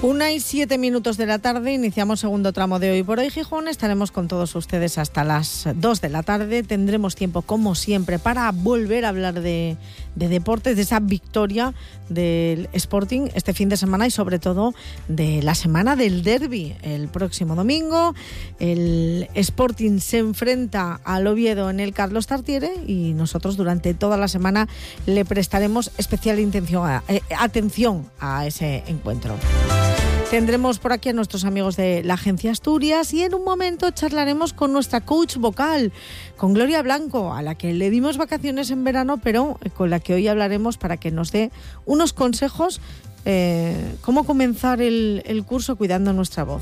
1:07 de la tarde, iniciamos segundo tramo de Hoy por Hoy Gijón. Estaremos con todos ustedes hasta las 2 de la tarde. Tendremos tiempo, como siempre, para volver a hablar de deportes, de esa victoria del Sporting este fin de semana y sobre todo de la semana del derbi. El próximo domingo el Sporting se enfrenta al Oviedo en el Carlos Tartiere y nosotros durante toda la semana le prestaremos especial atención a ese encuentro. Tendremos por aquí a nuestros amigos de la Agencia Asturias y en un momento charlaremos con nuestra coach vocal, con Gloria Blanco, a la que le dimos vacaciones en verano, pero con la que hoy hablaremos para que nos dé unos consejos, cómo comenzar el curso cuidando nuestra voz.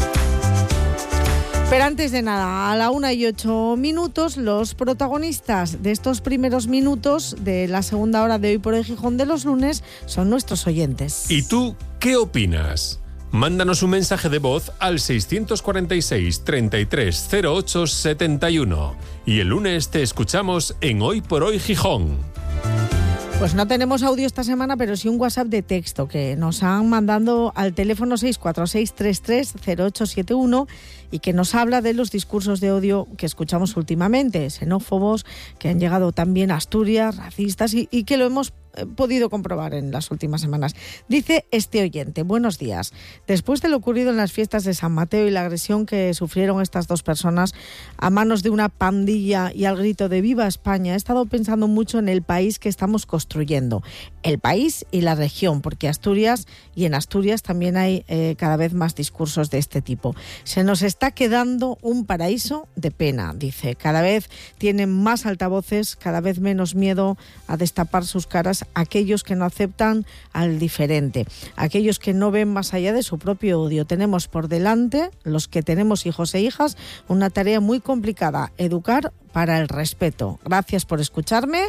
Pero antes de nada, a la 1:08, los protagonistas de estos primeros minutos de la segunda hora de Hoy por Hoy Gijón de los lunes son nuestros oyentes. ¿Y tú qué opinas? Mándanos un mensaje de voz al 646 33 08 71 y el lunes te escuchamos en Hoy por Hoy Gijón. Pues no tenemos audio esta semana, pero sí un WhatsApp de texto que nos han mandado al teléfono 646 33 08 71 y que nos habla de los discursos de odio que escuchamos últimamente, xenófobos, que han llegado también a Asturias, racistas y que lo hemos podido comprobar en las últimas semanas. Dice este oyente: buenos días. Después de lo ocurrido en las fiestas de San Mateo y la agresión que sufrieron estas dos personas a manos de una pandilla y al grito de ¡Viva España!, he estado pensando mucho en el país que estamos construyendo, el país y la región, porque en Asturias también hay cada vez más discursos de este tipo. Se nos está quedando un paraíso de pena, dice. Cada vez tienen más altavoces, cada vez menos miedo a destapar sus caras aquellos que no aceptan al diferente, aquellos que no ven más allá de su propio odio. Tenemos por delante, los que tenemos hijos e hijas, una tarea muy complicada: educar para el respeto. Gracias por escucharme.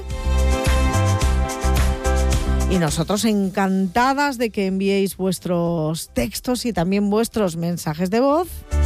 Y nosotros encantadas de que enviéis vuestros textos y también vuestros mensajes de voz,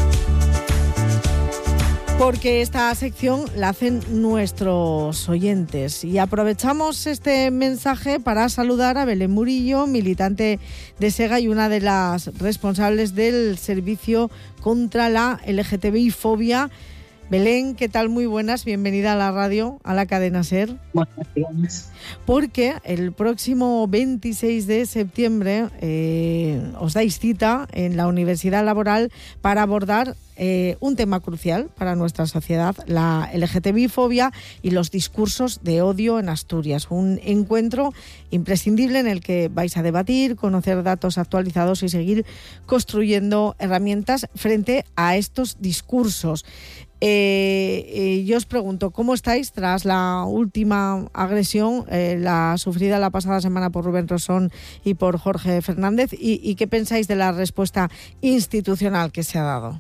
porque esta sección la hacen nuestros oyentes. Y aprovechamos este mensaje para saludar a Belén Murillo, militante de SEGA y una de las responsables del servicio contra la LGTBI-fobia. Belén, ¿qué tal? Muy buenas, bienvenida a la radio, a la cadena SER. Buenas días. Porque el próximo 26 de septiembre os dais cita en la Universidad Laboral para abordar un tema crucial para nuestra sociedad, la LGTBI-fobia y los discursos de odio en Asturias. Un encuentro imprescindible en el que vais a debatir, conocer datos actualizados y seguir construyendo herramientas frente a estos discursos. Yo os pregunto, ¿cómo estáis tras la última agresión, la sufrida la pasada semana por Rubén Rosón y por Jorge Fernández? ¿Y qué pensáis de la respuesta institucional que se ha dado?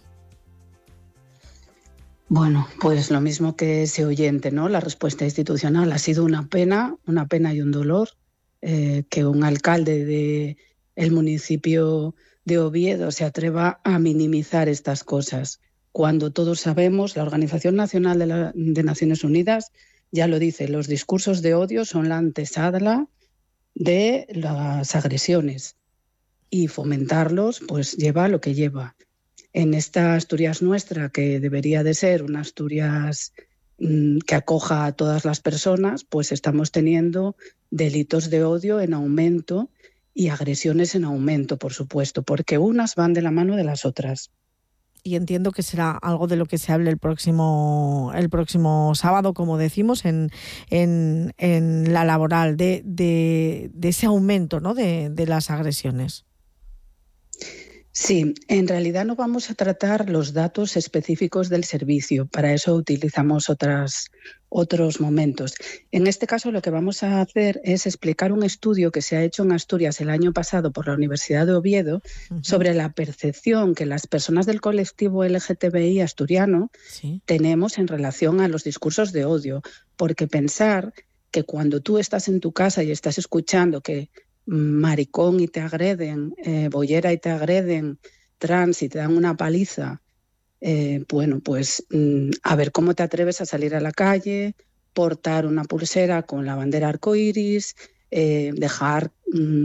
Bueno, pues lo mismo que ese oyente, ¿no? La respuesta institucional ha sido una pena y un dolor que un alcalde del municipio de Oviedo se atreva a minimizar estas cosas. Cuando todos sabemos, la Organización Nacional de Naciones Unidas ya lo dice, los discursos de odio son la antesala de las agresiones y fomentarlos pues lleva lo que lleva. En esta Asturias nuestra, que debería de ser una Asturias que acoja a todas las personas, pues estamos teniendo delitos de odio en aumento y agresiones en aumento, por supuesto, porque unas van de la mano de las otras. Y entiendo que será algo de lo que se hable el próximo sábado, como decimos, en la laboral, de ese aumento, ¿no?, de las agresiones. Sí, en realidad no vamos a tratar los datos específicos del servicio, para eso utilizamos otros momentos. En este caso lo que vamos a hacer es explicar un estudio que se ha hecho en Asturias el año pasado por la Universidad de Oviedo sobre la percepción que las personas del colectivo LGTBI asturiano tenemos en relación a los discursos de odio, porque pensar que cuando tú estás en tu casa y estás escuchando que maricón y te agreden, bollera y te agreden, trans y te dan una paliza, bueno, pues a ver cómo te atreves a salir a la calle, portar una pulsera con la bandera arcoíris, dejar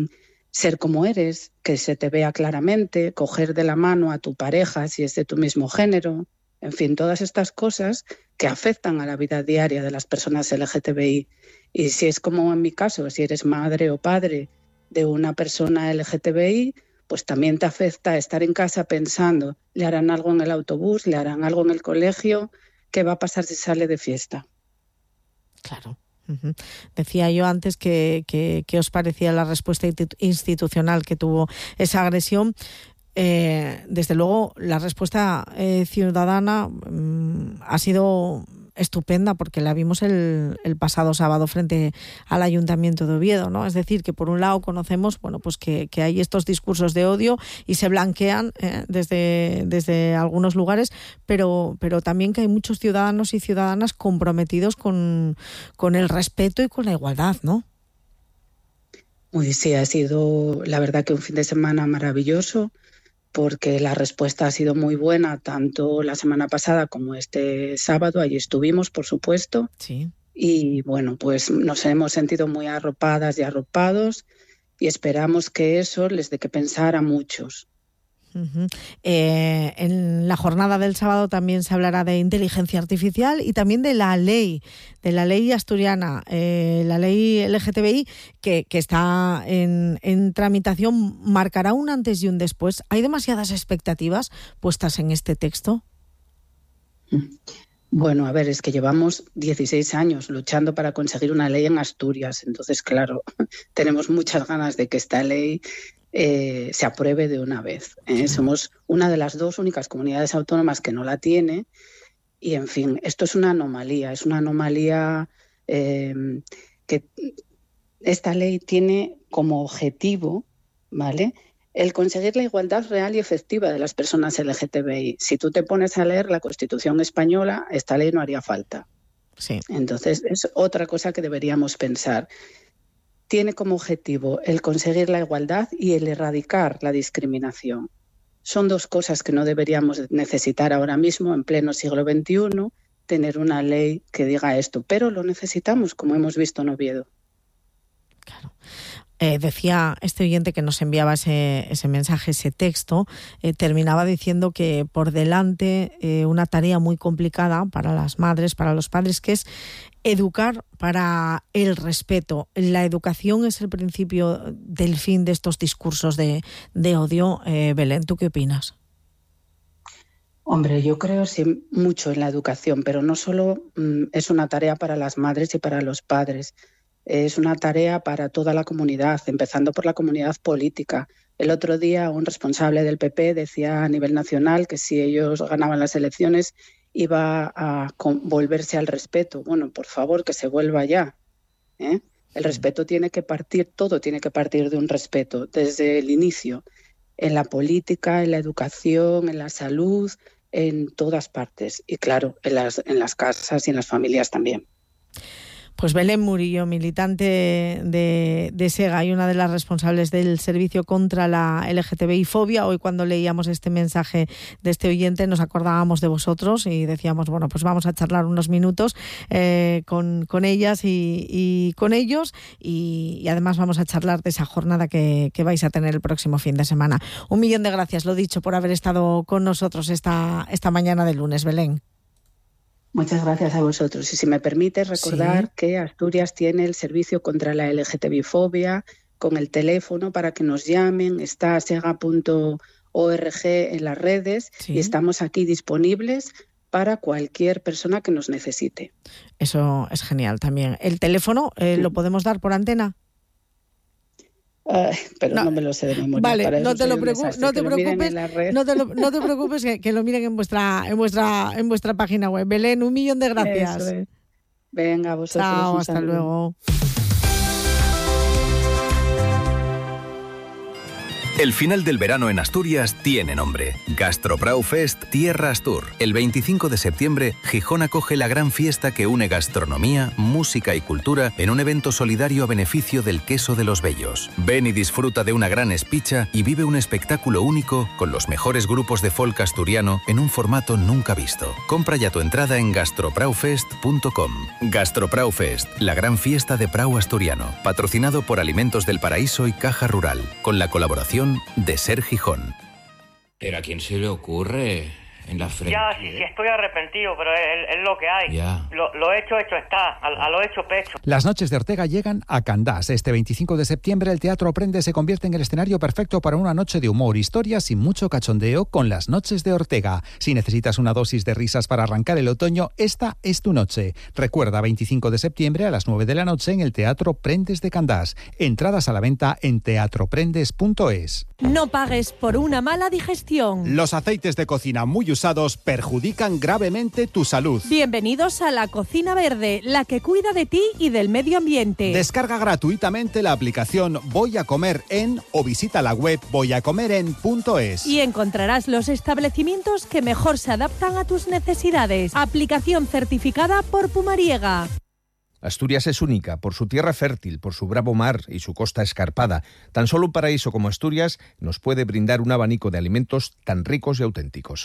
ser como eres, que se te vea claramente, coger de la mano a tu pareja si es de tu mismo género, en fin, todas estas cosas que afectan a la vida diaria de las personas LGTBI. Y si es como en mi caso, si eres madre o padre de una persona LGTBI, pues también te afecta estar en casa pensando, ¿le harán algo en el autobús? ¿Le harán algo en el colegio? ¿Qué va a pasar si sale de fiesta? Claro. Uh-huh. Decía yo antes que os parecía la respuesta institucional que tuvo esa agresión. Desde luego, la respuesta ciudadana ha sido estupenda, porque la vimos el pasado sábado frente al Ayuntamiento de Oviedo, ¿no? Es decir, que por un lado conocemos, bueno, pues que hay estos discursos de odio y se blanquean desde algunos lugares, pero también que hay muchos ciudadanos y ciudadanas comprometidos con el respeto y con la igualdad, ¿no? Uy, sí, ha sido la verdad que un fin de semana maravilloso, porque la respuesta ha sido muy buena, tanto la semana pasada como este sábado. Allí estuvimos, por supuesto. Sí. Y bueno, pues nos hemos sentido muy arropadas y arropados, y esperamos que eso les dé que pensar a muchos. Uh-huh. En la jornada del sábado también se hablará de inteligencia artificial y también de la ley asturiana, la ley LGTBI que está en tramitación. ¿Marcará un antes y un después? ¿Hay demasiadas expectativas puestas en este texto? Bueno, a ver, es que llevamos 16 años luchando para conseguir una ley en Asturias. Entonces, claro, tenemos muchas ganas de que esta ley se apruebe de una vez. Somos una de las 2 únicas comunidades autónomas que no la tiene, y en fin, esto es una anomalía que esta ley tiene como objetivo, ¿vale?, el conseguir la igualdad real y efectiva de las personas LGTBI. Si tú te pones a leer la Constitución española, esta ley no haría falta. Sí. Entonces, es otra cosa que deberíamos pensar. Tiene como objetivo el conseguir la igualdad y el erradicar la discriminación. Son 2 cosas que no deberíamos necesitar ahora mismo, en pleno siglo XXI, tener una ley que diga esto, pero lo necesitamos, como hemos visto en Oviedo. Claro. Decía este oyente que nos enviaba ese mensaje, ese texto, terminaba diciendo que por delante una tarea muy complicada para las madres, para los padres, que es educar para el respeto. La educación es el principio del fin de estos discursos de odio. Belén, ¿tú qué opinas? Hombre, yo creo sí mucho en la educación, pero no solo es una tarea para las madres y para los padres. Es una tarea para toda la comunidad, empezando por la comunidad política. El otro día un responsable del PP decía a nivel nacional que si ellos ganaban las elecciones iba a volverse al respeto. Bueno, por favor, que se vuelva ya, ¿eh? El respeto tiene que partir, todo tiene que partir de un respeto desde el inicio, en la política, en la educación, en la salud, en todas partes. Y claro, en las casas y en las familias también. Pues Belén Murillo, militante de SEGA y una de las responsables del servicio contra la LGTBI-fobia. Hoy, cuando leíamos este mensaje de este oyente, nos acordábamos de vosotros y decíamos, bueno, pues vamos a charlar unos minutos con ellas y con ellos, y además vamos a charlar de esa jornada que vais a tener el próximo fin de semana. 1.000.000 de gracias, lo dicho, por haber estado con nosotros esta mañana de lunes, Belén. Muchas gracias a vosotros. Y si me permites recordar que Asturias tiene el servicio contra la LGTBI-fobia con el teléfono para que nos llamen. Está sega.org en las redes y estamos aquí disponibles para cualquier persona que nos necesite. Eso es genial también. ¿El teléfono lo podemos dar por antena? Pero no me lo sé de memoria. Vale, para no te preocupes, no te preocupes que lo miren en vuestra página web. Belén, 1.000.000 de gracias. Eso es. Venga, vosotros. Chao, hasta luego. El final del verano en Asturias tiene nombre. Gastrobraufest Tierra Astur. El 25 de septiembre, Gijón acoge la gran fiesta que une gastronomía, música y cultura en un evento solidario a beneficio del queso de los Bellos. Ven y disfruta de una gran espicha y vive un espectáculo único con los mejores grupos de folk asturiano en un formato nunca visto. Compra ya tu entrada en gastrobraufest.com. Gastrobraufest, la gran fiesta de Prau asturiano, patrocinado por Alimentos del Paraíso y Caja Rural, con la colaboración de Ser Gijón. ¿Pero a quién se le ocurre en la frente? Ya, sí, estoy arrepentido, pero es lo que hay. Ya. Lo hecho está, a lo hecho pecho. Las noches de Ortega llegan a Candás. Este 25 de septiembre el Teatro Prende se convierte en el escenario perfecto para una noche de humor, historias y mucho cachondeo con las noches de Ortega. Si necesitas una dosis de risas para arrancar el otoño, esta es tu noche. Recuerda, 25 de septiembre a las 9 de la noche en el Teatro Prendes de Candás. Entradas a la venta en teatroprendes.es. No pagues por una mala digestión. Los aceites de cocina muy usados perjudican gravemente tu salud. Bienvenidos a la Cocina Verde, la que cuida de ti y del medio ambiente. Descarga gratuitamente la aplicación Voy a Comer En o visita la web voyacomeren.es. Y encontrarás los establecimientos que mejor se adaptan a tus necesidades. Aplicación certificada por Pumariega. Asturias es única por su tierra fértil, por su bravo mar y su costa escarpada. Tan solo un paraíso como Asturias nos puede brindar un abanico de alimentos tan ricos y auténticos.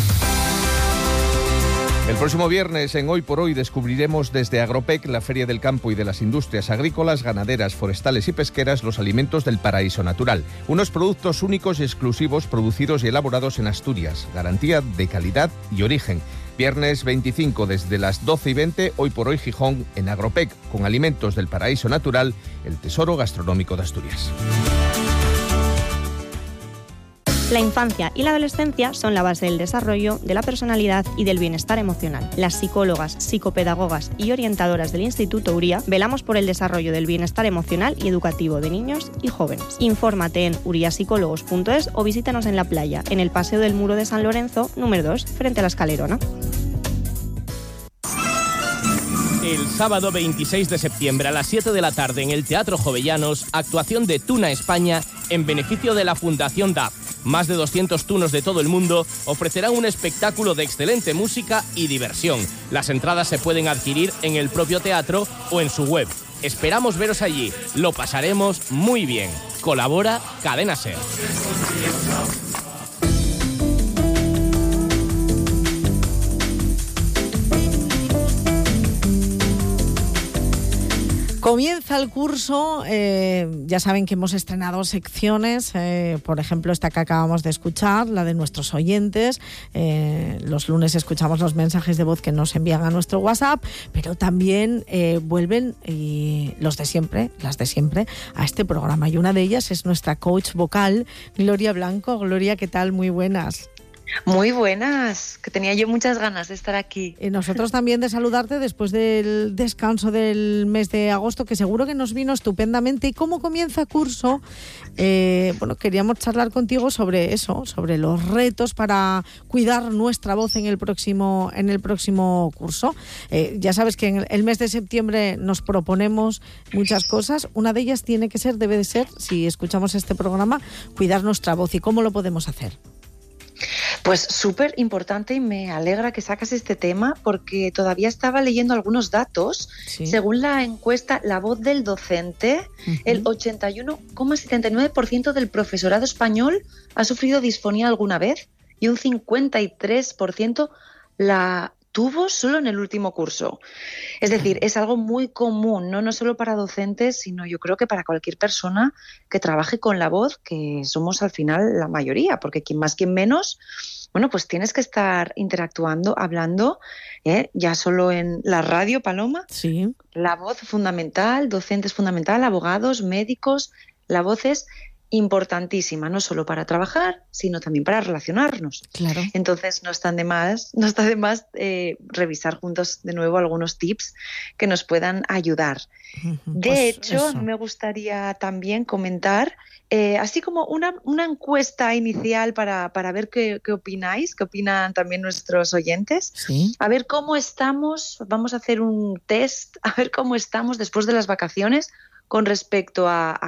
El próximo viernes, en Hoy por Hoy, descubriremos desde Agropec, la Feria del Campo y de las Industrias Agrícolas, Ganaderas, Forestales y Pesqueras, los alimentos del paraíso natural. Unos productos únicos y exclusivos producidos y elaborados en Asturias. Garantía de calidad y origen. Viernes 25 desde las 12:20, Hoy por Hoy Gijón, en Agropec, con alimentos del paraíso natural, el tesoro gastronómico de Asturias. La infancia y la adolescencia son la base del desarrollo, de la personalidad y del bienestar emocional. Las psicólogas, psicopedagogas y orientadoras del Instituto Uría velamos por el desarrollo del bienestar emocional y educativo de niños y jóvenes. Infórmate en uriapsicólogos.es o visítanos en la playa, en el Paseo del Muro de San Lorenzo, número 2, frente a la Escalerona. El sábado 26 de septiembre a las 7 de la tarde en el Teatro Jovellanos, actuación de Tuna España en beneficio de la Fundación DAP. Más de 200 tunos de todo el mundo ofrecerán un espectáculo de excelente música y diversión. Las entradas se pueden adquirir en el propio teatro o en su web. Esperamos veros allí. Lo pasaremos muy bien. Colabora Cadena Ser. Comienza el curso, ya saben que hemos estrenado secciones, por ejemplo esta que acabamos de escuchar, la de nuestros oyentes. Los lunes escuchamos los mensajes de voz que nos envían a nuestro WhatsApp, pero también vuelven las de siempre, a este programa. Y una de ellas es nuestra coach vocal, Gloria Blanco. Gloria, ¿qué tal? Muy buenas. Muy buenas, que tenía yo muchas ganas de estar aquí. Y nosotros también de saludarte después del descanso del mes de agosto, que seguro que nos vino estupendamente. ¿Y cómo comienza el curso? Queríamos charlar contigo sobre eso, sobre los retos para cuidar nuestra voz en el próximo curso. Ya sabes que en el mes de septiembre nos proponemos muchas cosas. Una de ellas debe de ser, si escuchamos este programa, cuidar nuestra voz. ¿Y cómo lo podemos hacer? Pues súper importante, y me alegra que sacas este tema porque todavía estaba leyendo algunos datos. Sí. Según la encuesta La Voz del Docente, el 81,79% del profesorado español ha sufrido disfonía alguna vez y un 53% la tuvo solo en el último curso. Es decir, es algo muy común, no solo para docentes, sino yo creo que para cualquier persona que trabaje con la voz, que somos al final la mayoría, porque quien más, quien menos, pues tienes que estar interactuando, hablando, ya solo en la radio, Paloma. Sí. La voz fundamental, docentes fundamental, abogados, médicos, la voz es importantísima, no solo para trabajar, sino también para relacionarnos. Claro. Entonces no está de más revisar juntos de nuevo algunos tips que nos puedan ayudar. De hecho, me gustaría también comentar, así como una encuesta inicial para ver qué opináis, qué opinan también nuestros oyentes. ¿Sí? A ver cómo estamos, vamos a hacer un test, a ver cómo estamos después de las vacaciones con respecto a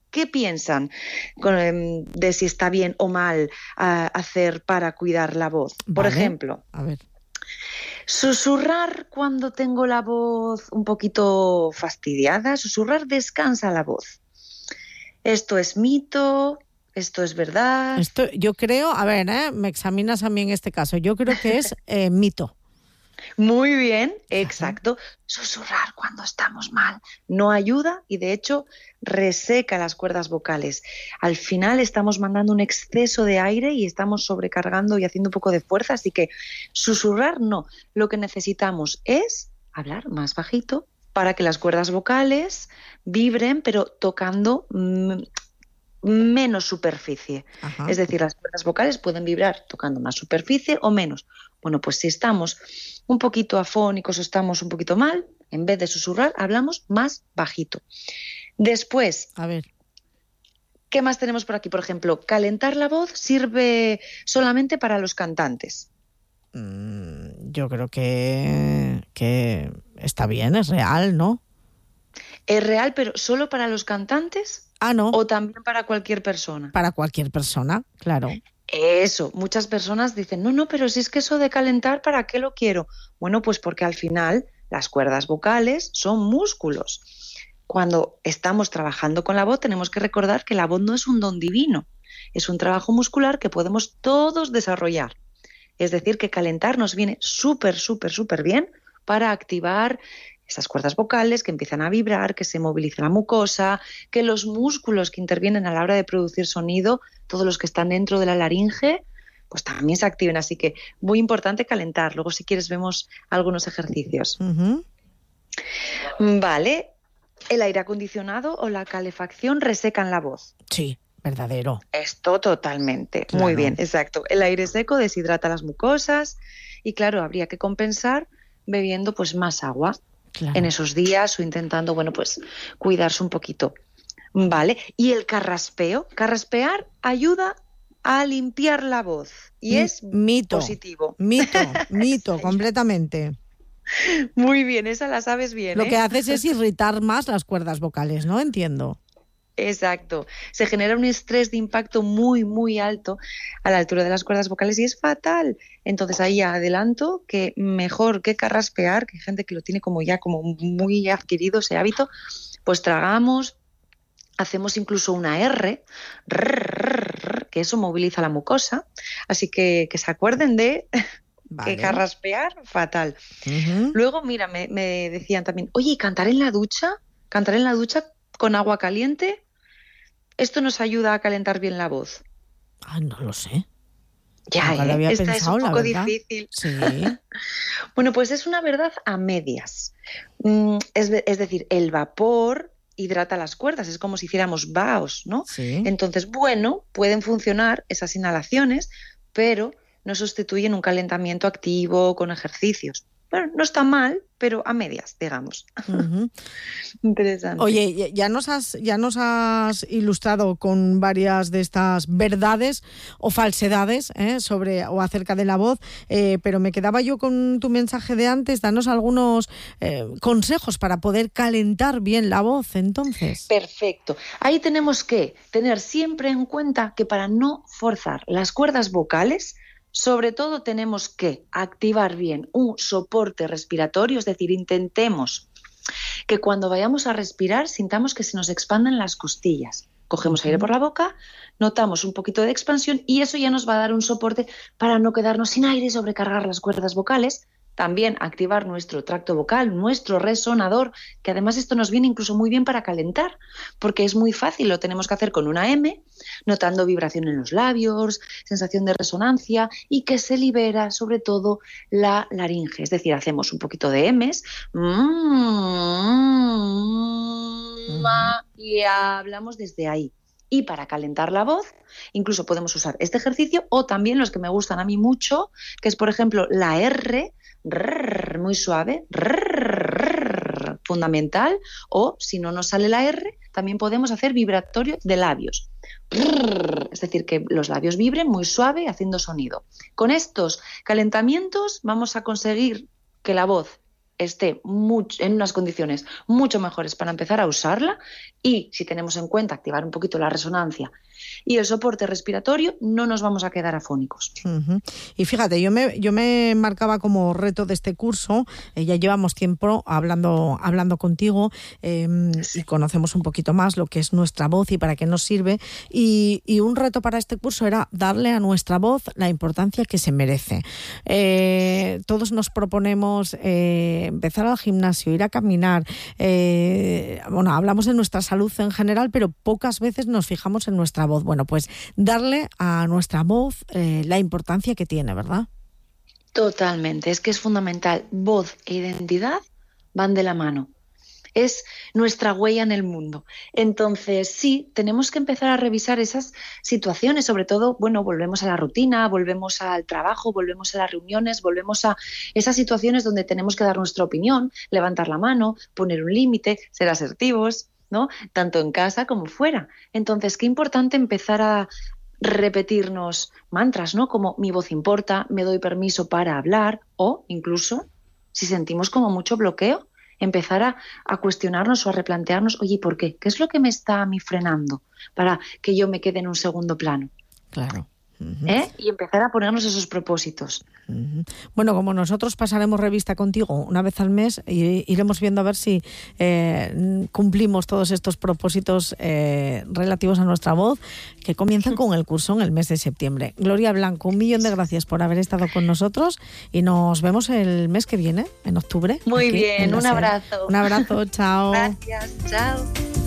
¿Qué piensan de si está bien o mal hacer para cuidar la voz? Por ejemplo, a ver. Susurrar cuando tengo la voz un poquito fastidiada, susurrar descansa la voz. Esto es mito, esto es verdad. Esto, yo creo, a ver, me examinas a mí en este caso, yo creo que es mito. Muy bien, exacto. Susurrar cuando estamos mal no ayuda y de hecho reseca las cuerdas vocales. Al final estamos mandando un exceso de aire y estamos sobrecargando y haciendo un poco de fuerza, así que susurrar no. Lo que necesitamos es hablar más bajito para que las cuerdas vocales vibren, pero tocando menos superficie. Es decir, las cuerdas vocales pueden vibrar tocando más superficie o menos. Bueno, pues si estamos un poquito afónicos o estamos un poquito mal, en vez de susurrar, hablamos más bajito. Después, a ver, ¿qué más tenemos por aquí? Por ejemplo, calentar la voz sirve solamente para los cantantes. Yo creo que está bien, es real, ¿no? ¿Es real, pero solo para los cantantes? Ah, no. ¿O también para cualquier persona? Para cualquier persona, claro. Eso, muchas personas dicen, no, pero si es que eso de calentar, ¿para qué lo quiero? Bueno, pues porque al final las cuerdas vocales son músculos. Cuando estamos trabajando con la voz tenemos que recordar que la voz no es un don divino, es un trabajo muscular que podemos todos desarrollar. Es decir, que calentar nos viene súper bien para activar esas cuerdas vocales que empiezan a vibrar, que se moviliza la mucosa, que los músculos que intervienen a la hora de producir sonido, todos los que están dentro de la laringe, pues también se activen. Así que muy importante calentar. Luego, si quieres, vemos algunos ejercicios. Vale. ¿El aire acondicionado o la calefacción resecan la voz? Sí, verdadero. Esto totalmente. Claro. Muy bien, exacto. El aire seco deshidrata las mucosas y, claro, habría que compensar bebiendo pues más agua. Claro. En esos días o intentando, bueno, pues cuidarse un poquito. Vale. ¿Y el carraspeo? Carraspear ayuda a limpiar la voz y es mito, positivo. Mito, sí. Completamente. Muy bien, esa la sabes bien. Lo que haces es irritar más las cuerdas vocales, ¿no? Entiendo. Exacto. Se genera un estrés de impacto muy alto a la altura de las cuerdas vocales y es fatal. Entonces ahí adelanto que mejor que carraspear, que hay gente que lo tiene como muy adquirido ese hábito, pues tragamos, hacemos incluso una R, que eso moviliza la mucosa. Así que se acuerden de... Vale. Que carraspear, fatal. Luego, mira, me decían también, oye, ¿y cantar en la ducha? ¿Cantar en la ducha con agua caliente? ¿Esto nos ayuda a calentar bien la voz? Ah, no lo sé. Ya, esta pensado, es un poco difícil. Sí. Bueno, pues es una verdad a medias. Es decir, el vapor hidrata las cuerdas, es como si hiciéramos vaos, ¿no? Sí. Entonces, bueno, pueden funcionar esas inhalaciones, pero no sustituyen un calentamiento activo con ejercicios. Bueno, no está mal, pero a medias, digamos. Interesante. Oye, ya nos has ilustrado con varias de estas verdades o falsedades sobre o acerca de la voz, pero me quedaba yo con tu mensaje de antes. Danos algunos consejos para poder calentar bien la voz, entonces. Perfecto. Ahí tenemos que tener siempre en cuenta que para no forzar las cuerdas vocales, sobre todo tenemos que activar bien un soporte respiratorio, es decir, intentemos que cuando vayamos a respirar sintamos que se nos expandan las costillas. Cogemos aire por la boca, notamos un poquito de expansión y eso ya nos va a dar un soporte para no quedarnos sin aire y sobrecargar las cuerdas vocales. También activar nuestro tracto vocal, nuestro resonador, que además esto nos viene incluso muy bien para calentar, porque es muy fácil, lo tenemos que hacer con una M, notando vibración en los labios, sensación de resonancia y que se libera sobre todo la laringe. Es decir, hacemos un poquito de M's y hablamos desde ahí. Y para calentar la voz, incluso podemos usar este ejercicio o también los que me gustan a mí mucho, que es, por ejemplo, la R, muy suave, fundamental, o si no nos sale la R, también podemos hacer vibratorio de labios. Es decir, que los labios vibren muy suave haciendo sonido. Con estos calentamientos vamos a conseguir que la voz esté en unas condiciones mucho mejores para empezar a usarla, y si tenemos en cuenta activar un poquito la resonancia y el soporte respiratorio, no nos vamos a quedar afónicos. Uh-huh. Y fíjate, yo me marcaba como reto de este curso, ya llevamos tiempo hablando contigo, y conocemos un poquito más lo que es nuestra voz y para qué nos sirve, y un reto para este curso era darle a nuestra voz la importancia que se merece. Todos nos proponemos empezar al gimnasio, ir a caminar, hablamos de nuestra salud en general, pero pocas veces nos fijamos en nuestra voz. Bueno, pues darle a nuestra voz la importancia que tiene, ¿verdad? Totalmente, es que es fundamental. Voz e identidad van de la mano. Es nuestra huella en el mundo. Entonces, sí, tenemos que empezar a revisar esas situaciones, sobre todo, volvemos a la rutina, volvemos al trabajo, volvemos a las reuniones, volvemos a esas situaciones donde tenemos que dar nuestra opinión, levantar la mano, poner un límite, ser asertivos, ¿no? Tanto en casa como fuera. Entonces, qué importante empezar a repetirnos mantras, ¿no? Como mi voz importa, me doy permiso para hablar, o incluso, si sentimos como mucho bloqueo, empezar a cuestionarnos o a replantearnos, oye, ¿por qué? ¿Qué es lo que me está a mí frenando para que yo me quede en un segundo plano? Claro. Y empezar a ponernos esos propósitos. Bueno, como nosotros pasaremos revista contigo una vez al mes, iremos viendo a ver si cumplimos todos estos propósitos relativos a nuestra voz, que comienzan con el curso en el mes de septiembre. Gloria Blanco, 1.000.000 de gracias por haber estado con nosotros y nos vemos el mes que viene, en octubre. Muy bien, un abrazo. Un abrazo, chao. Gracias, chao.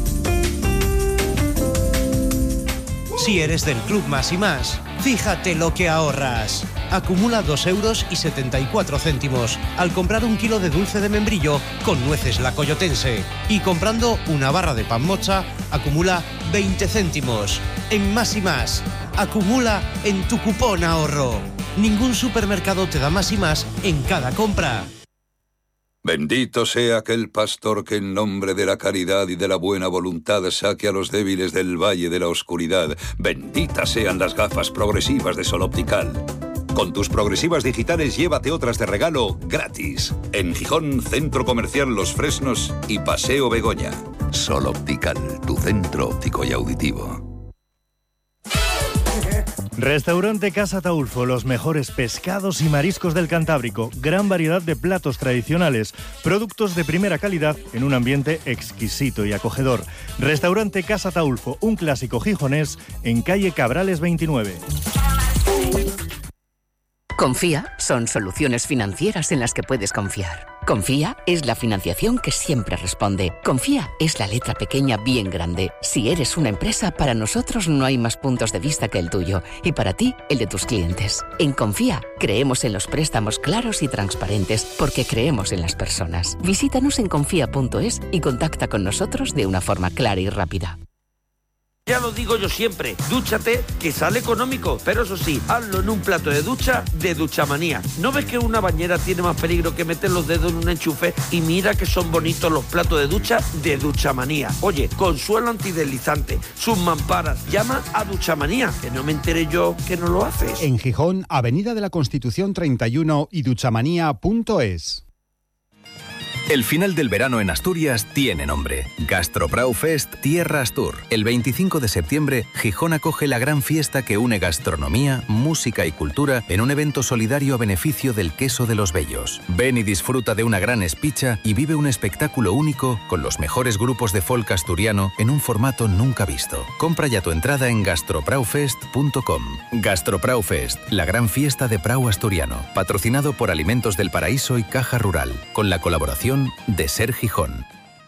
Si eres del Club Más y Más, fíjate lo que ahorras. Acumula 2,74 € al comprar 1 kilo de dulce de membrillo con nueces La Coyotense. Y comprando una barra de pan mocha, acumula 20 céntimos. En Más y Más, acumula en tu cupón ahorro. Ningún supermercado te da más y más en cada compra. Bendito sea aquel pastor que en nombre de la caridad y de la buena voluntad saque a los débiles del valle de la oscuridad. Benditas sean las gafas progresivas de Sol Optical. Con tus progresivas digitales llévate otras de regalo gratis. En Gijón, Centro Comercial Los Fresnos y Paseo Begoña. Sol Optical, tu centro óptico y auditivo. Restaurante Casa Taulfo, los mejores pescados y mariscos del Cantábrico, gran variedad de platos tradicionales, productos de primera calidad en un ambiente exquisito y acogedor. Restaurante Casa Taulfo, un clásico gijonés en calle Cabrales 29. Confía son soluciones financieras en las que puedes confiar. Confía es la financiación que siempre responde. Confía es la letra pequeña bien grande. Si eres una empresa, para nosotros no hay más puntos de vista que el tuyo y para ti, el de tus clientes. En Confía creemos en los préstamos claros y transparentes porque creemos en las personas. Visítanos en confía.es y contacta con nosotros de una forma clara y rápida. Ya lo digo yo siempre, dúchate, que sale económico, pero eso sí, hazlo en un plato de ducha de Duchamanía. ¿No ves que una bañera tiene más peligro que meter los dedos en un enchufe? Y mira que son bonitos los platos de ducha de Duchamanía. Oye, con suelo antideslizante, sus mamparas, llama a Duchamanía, que no me enteré yo que no lo haces. En Gijón, Avenida de la Constitución 31 y duchamanía.es. El final del verano en Asturias tiene nombre. Gastrobraufest Tierra Astur. El 25 de septiembre, Gijón acoge la gran fiesta que une gastronomía, música y cultura en un evento solidario a beneficio del queso de los Bellos. Ven y disfruta de una gran espicha y vive un espectáculo único con los mejores grupos de folk asturiano en un formato nunca visto. Compra ya tu entrada en gastrobraufest.com. Gastrobraufest, la gran fiesta de Prau asturiano, patrocinado por Alimentos del Paraíso y Caja Rural, con la colaboración de Ser Gijón.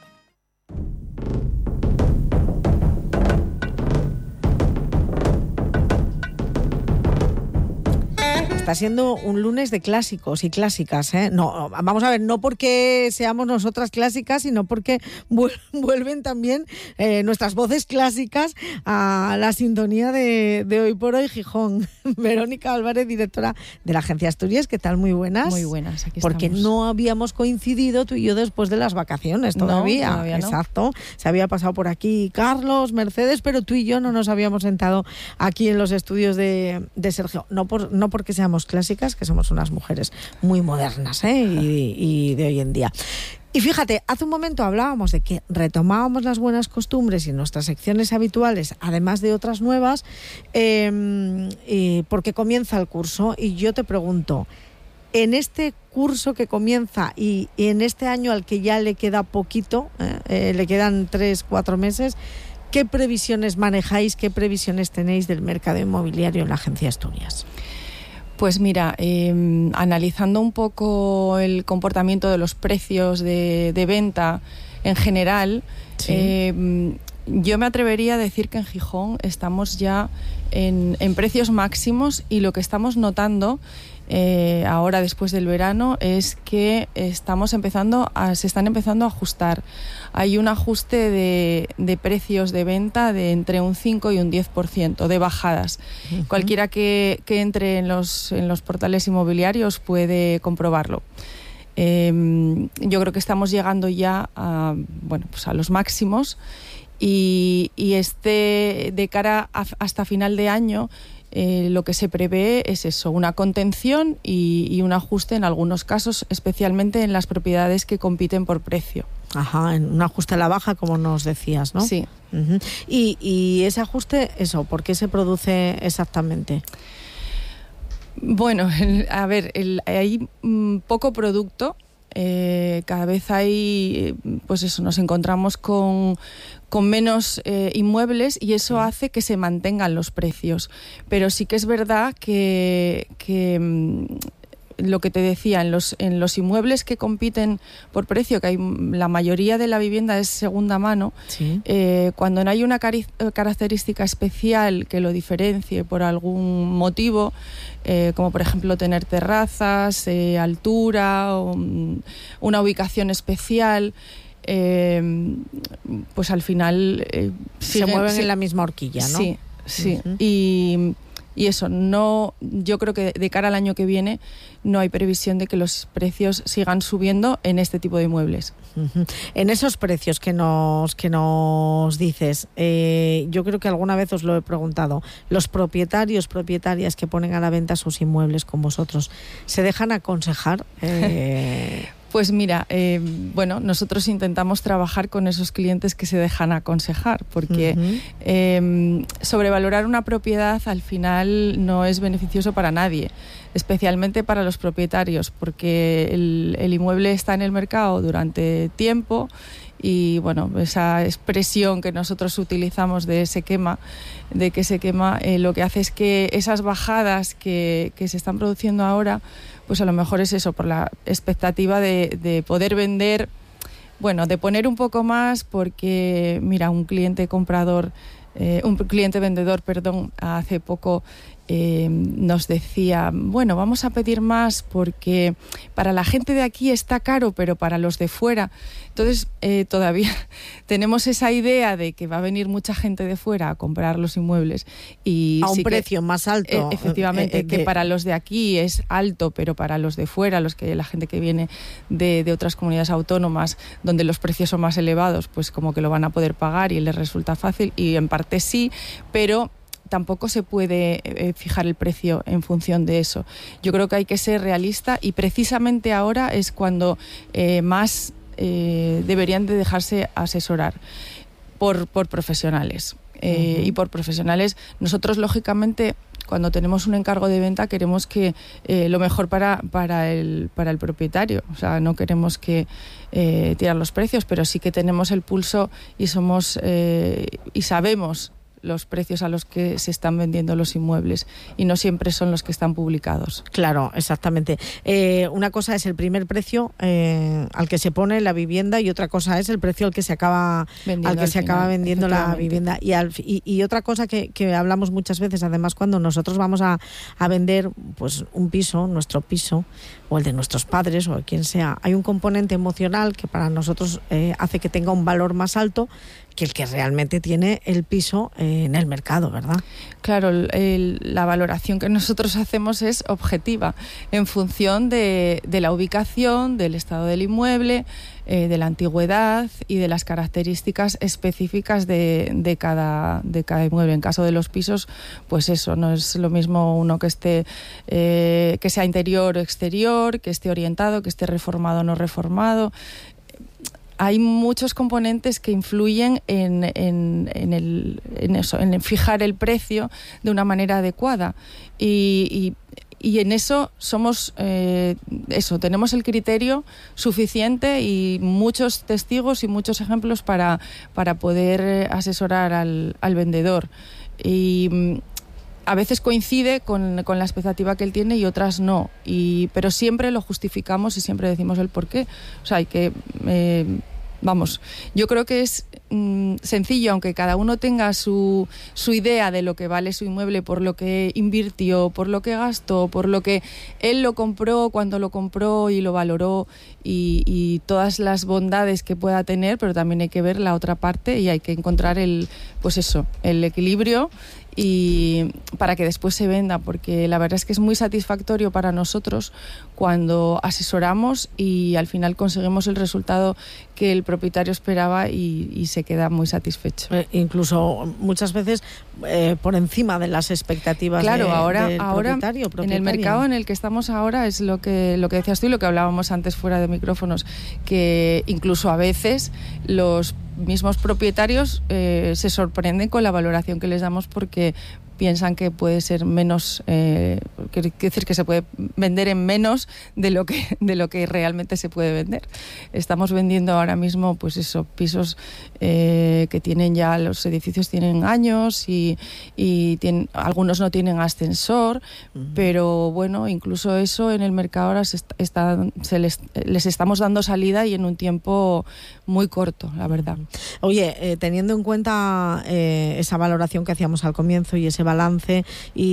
Está siendo un lunes de clásicos y clásicas, ¿eh? No, vamos a ver, no porque seamos nosotras clásicas, sino porque vuelven también nuestras voces clásicas a la sintonía de Hoy por Hoy Gijón. Verónica Álvarez, directora de la Agencia Asturias, ¿qué tal? Muy buenas. Muy buenas, aquí porque estamos. No habíamos coincidido tú y yo después de las vacaciones todavía. No, todavía no. Exacto. Se había pasado por aquí Carlos, Mercedes, pero tú y yo no nos habíamos sentado aquí en los estudios de Sergio. No porque seamos somos clásicas, que somos unas mujeres muy modernas, y de hoy en día. Y fíjate, hace un momento hablábamos de que retomábamos las buenas costumbres y nuestras secciones habituales, además de otras nuevas, porque comienza el curso. Y yo te pregunto, en este curso que comienza y en este año al que ya le queda poquito, le quedan 3-4 meses, ¿qué previsiones manejáis, qué previsiones tenéis del mercado inmobiliario en la Agencia Asturias? Pues mira, analizando un poco el comportamiento de los precios de venta en general, sí. Yo me atrevería a decir que en Gijón estamos ya en precios máximos, y lo que estamos notando ahora después del verano es que se están empezando a ajustar. Hay un ajuste de precios de venta de entre un 5 y un 10% de bajadas. Uh-huh. Cualquiera que entre en los portales inmobiliarios puede comprobarlo. Yo creo que estamos llegando ya a los máximos, y de cara hasta final de año lo que se prevé es eso, una contención y un ajuste en algunos casos, especialmente en las propiedades que compiten por precio. Ajá, un ajuste a la baja, como nos decías, ¿no? Sí. Uh-huh. Y ese ajuste, ¿por qué se produce exactamente? Bueno, a ver, hay poco producto. Cada vez hay, nos encontramos con menos inmuebles, y eso hace que se mantengan los precios. Pero sí que es verdad que lo que te decía, en los inmuebles que compiten por precio, que la mayoría de la vivienda es segunda mano, sí. Cuando no hay una característica especial que lo diferencie por algún motivo, como por ejemplo tener terrazas, altura, una ubicación especial, pues al final se mueven en la misma horquilla, ¿no? Sí, sí. Uh-huh. Y eso, yo creo que de cara al año que viene no hay previsión de que los precios sigan subiendo en este tipo de inmuebles. Uh-huh. En esos precios que nos dices, yo creo que alguna vez os lo he preguntado, los propietarias que ponen a la venta sus inmuebles con vosotros, ¿se dejan aconsejar? Pues mira, nosotros intentamos trabajar con esos clientes que se dejan aconsejar, porque uh-huh. Sobrevalorar una propiedad al final no es beneficioso para nadie, especialmente para los propietarios, porque el inmueble está en el mercado durante tiempo, y esa expresión que nosotros utilizamos de que se quema, lo que hace es que esas bajadas que se están produciendo ahora, pues a lo mejor es eso, por la expectativa de poder vender, de poner un poco más, porque mira, un cliente vendedor, hace poco nos decía, vamos a pedir más porque para la gente de aquí está caro, pero para los de fuera. Entonces todavía tenemos esa idea de que va a venir mucha gente de fuera a comprar los inmuebles, y a un precio más alto. Efectivamente, que para los de aquí es alto, pero para los de fuera, la gente que viene de otras comunidades autónomas donde los precios son más elevados, pues como que lo van a poder pagar y les resulta fácil, y en parte sí, pero tampoco se puede fijar el precio en función de eso. Yo creo que hay que ser realista, y precisamente ahora es cuando más deberían de dejarse asesorar por profesionales. Uh-huh. Y por profesionales, nosotros lógicamente, cuando tenemos un encargo de venta, queremos que lo mejor para el propietario. O sea, no queremos que tirar los precios, pero sí que tenemos el pulso y sabemos los precios a los que se están vendiendo los inmuebles, y no siempre son los que están publicados. Claro, exactamente. Una cosa es el primer precio al que se pone la vivienda, y otra cosa es el precio al que se acaba vendiendo la vivienda. Y otra cosa que hablamos muchas veces, además, cuando nosotros vamos a vender pues un piso, nuestro piso, o el de nuestros padres, o quien sea, hay un componente emocional que para nosotros hace que tenga un valor más alto, que el que realmente tiene el piso en el mercado, ¿verdad? Claro, la valoración que nosotros hacemos es objetiva, en función de la ubicación, del estado del inmueble, de la antigüedad y de las características específicas de cada inmueble. En caso de los pisos, pues eso, no es lo mismo uno que esté que sea interior o exterior, que esté orientado, que esté reformado o no reformado. Hay muchos componentes que influyen en fijar el precio de una manera adecuada y en eso somos tenemos el criterio suficiente y muchos testigos y muchos ejemplos para poder asesorar al vendedor. Y a veces coincide con la expectativa que él tiene y otras no, pero siempre lo justificamos y siempre decimos el porqué. O sea, hay que yo creo que es sencillo, aunque cada uno tenga su idea de lo que vale su inmueble, por lo que invirtió, por lo que gastó, por lo que él lo compró, cuando lo compró y lo valoró, y todas las bondades que pueda tener, pero también hay que ver la otra parte y hay que encontrar el equilibrio y para que después se venda, porque la verdad es que es muy satisfactorio para nosotros cuando asesoramos y al final conseguimos el resultado que el propietario esperaba y se queda muy satisfecho. Incluso muchas veces por encima de las expectativas del propietario. En el mercado en el que estamos ahora es lo que decías tú y lo que hablábamos antes fuera de micrófonos, que incluso a veces los mismos propietarios se sorprenden con la valoración que les damos porque piensan que puede ser menos, quiere decir que se puede vender en menos de lo que realmente se puede vender. Estamos vendiendo ahora mismo, pues eso, pisos que tienen ya, los edificios tienen años y algunos no tienen ascensor, pero bueno, incluso eso en el mercado ahora les estamos dando salida y en un tiempo muy corto, la verdad. Oye, teniendo en cuenta esa valoración que hacíamos al comienzo y ese balance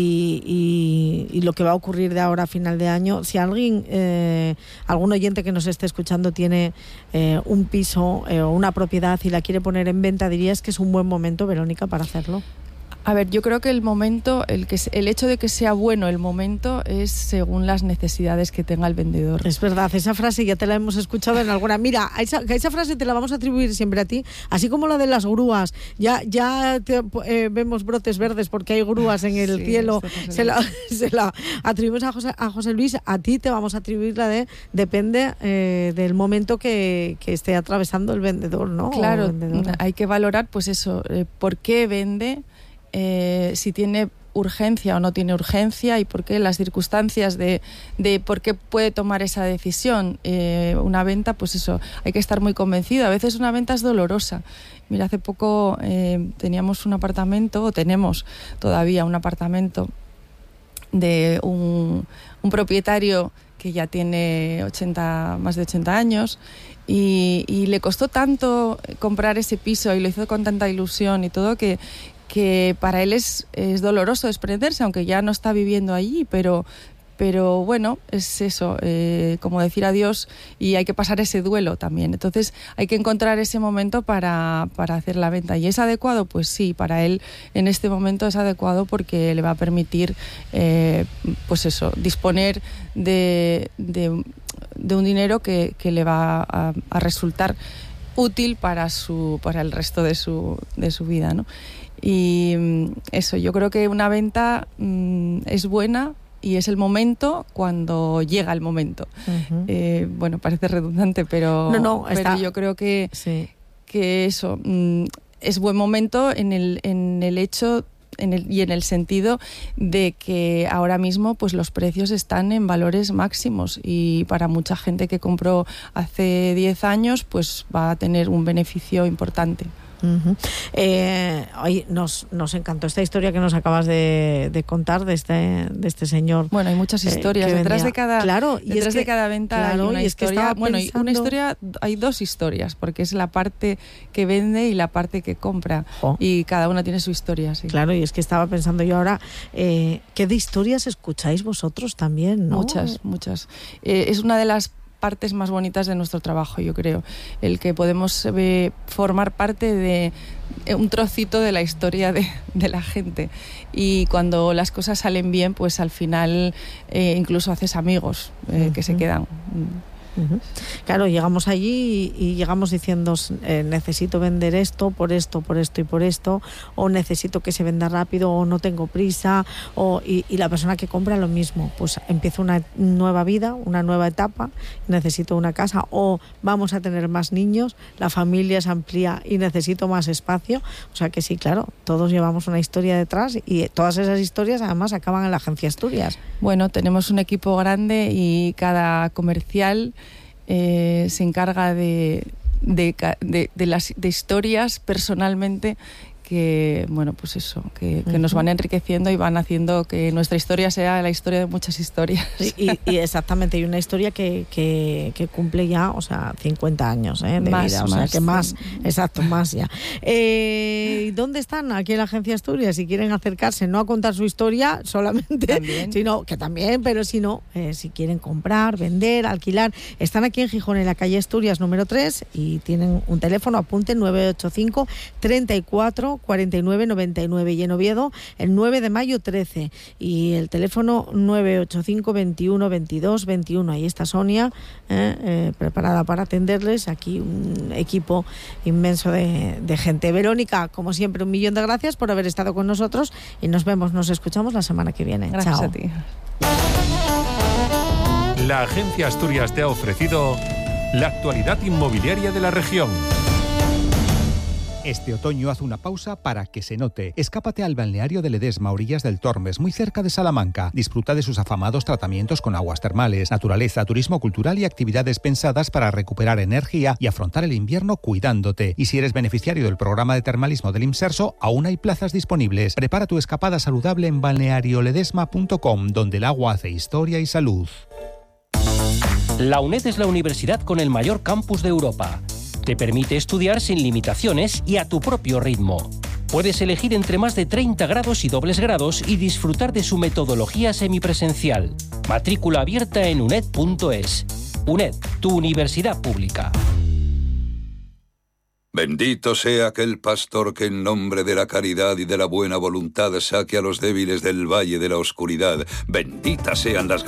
y lo que va a ocurrir de ahora a final de año, si alguien, algún oyente que nos esté escuchando tiene un piso o una propiedad y la quiere poner en venta, ¿dirías que es un buen momento, Verónica, para hacerlo? A ver, yo creo que el momento, el hecho de que sea bueno el momento es según las necesidades que tenga el vendedor. Es verdad, esa frase ya te la hemos escuchado en alguna. Mira, esa frase te la vamos a atribuir siempre a ti, así como la de las grúas. Ya vemos brotes verdes porque hay grúas en el cielo. Se la atribuimos a José Luis. A ti te vamos a atribuir la de depende del momento que esté atravesando el vendedor, ¿no? Claro, hay que valorar, pues eso, por qué vende. Si tiene urgencia o no tiene urgencia y por qué, las circunstancias de por qué puede tomar esa decisión. Una venta, pues eso, hay que estar muy convencido. A veces una venta es dolorosa. Mira, hace poco teníamos un apartamento, o tenemos todavía un apartamento de un propietario que ya tiene más de 80 años y le costó tanto comprar ese piso y lo hizo con tanta ilusión y todo que para él es doloroso desprenderse, aunque ya no está viviendo allí, pero bueno, es eso, como decir adiós, y hay que pasar ese duelo también. Entonces hay que encontrar ese momento para hacer la venta. ¿Y es adecuado? Pues sí, para él en este momento es adecuado porque le va a permitir, pues eso, disponer de un dinero que le va a resultar útil para el resto de su vida, ¿no? Y eso, yo creo que una venta es buena y es el momento cuando llega el momento. Uh-huh. Bueno, parece redundante, pero yo creo que eso es buen momento en el hecho y en el sentido de que ahora mismo pues los precios están en valores máximos y para mucha gente que compró hace 10 años pues va a tener un beneficio importante. Uh-huh. Nos encantó esta historia que nos acabas de contar de este señor. Bueno, hay muchas historias detrás de cada venta. Claro, hay una historia. Una historia, hay dos historias, porque es la parte que vende y la parte que compra. Y cada una tiene su historia. Sí. Claro, y es que estaba pensando yo ahora, ¿qué de historias escucháis vosotros también, no? Muchas. Es una de las partes más bonitas de nuestro trabajo, yo creo. El que podemos formar parte de un trocito de la historia de la gente. Y cuando las cosas salen bien, pues al final incluso haces amigos que se quedan. Claro, llegamos allí y llegamos diciendo necesito vender esto, por esto y por esto, o necesito que se venda rápido, o no tengo prisa, y la persona que compra lo mismo, pues empieza una nueva vida, una nueva etapa, necesito una casa, o vamos a tener más niños, la familia se amplía y necesito más espacio. O sea que sí, claro, todos llevamos una historia detrás y todas esas historias además acaban en la Agencia Asturias. Bueno, tenemos un equipo grande y cada comercial se encarga de historias personalmente que, bueno, pues eso, que nos van enriqueciendo y van haciendo que nuestra historia sea la historia de muchas historias. Y exactamente, y una historia que cumple ya, o sea, 50 años de vida, o sea, que más, exacto, más ya. ¿Dónde están? Aquí en la Agencia Asturias, si quieren acercarse, no a contar su historia solamente, ¿también? Sino que también, pero si no, si quieren comprar, vender, alquilar, están aquí en Gijón, en la calle Asturias número 3, y tienen un teléfono, apunten, 985 34 49 99, y en Oviedo el 9 de mayo 13, y el teléfono 985 21 22 21. Ahí está Sonia preparada para atenderles, aquí un equipo inmenso de gente. Verónica, como siempre, 1.000.000 de gracias por haber estado con nosotros, y nos escuchamos la semana que viene. Gracias. Chao. A ti. La Agencia Asturias te ha ofrecido la actualidad inmobiliaria de la región. Este otoño haz una pausa para que se note. Escápate al balneario de Ledesma, orillas del Tormes, muy cerca de Salamanca. Disfruta de sus afamados tratamientos con aguas termales, naturaleza, turismo cultural y actividades pensadas para recuperar energía y afrontar el invierno cuidándote. Y si eres beneficiario del programa de termalismo del IMSERSO, aún hay plazas disponibles. Prepara tu escapada saludable en balnearioledesma.com, donde el agua hace historia y salud. La UNED es la universidad con el mayor campus de Europa. Te permite estudiar sin limitaciones y a tu propio ritmo. Puedes elegir entre más de 30 grados y dobles grados y disfrutar de su metodología semipresencial. Matrícula abierta en uned.es. UNED, tu universidad pública. Bendito sea aquel pastor que en nombre de la caridad y de la buena voluntad saque a los débiles del valle de la oscuridad. Benditas sean las